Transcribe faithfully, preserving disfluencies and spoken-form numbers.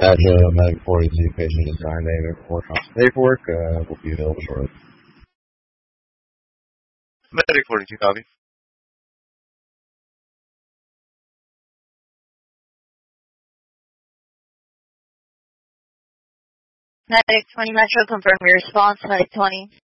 Agile Medic forty-two patient design name and work on some paperwork. Uh, will be available shortly. Medic forty-two, copy. Medic twenty Metro, confirm your response. Medic twenty.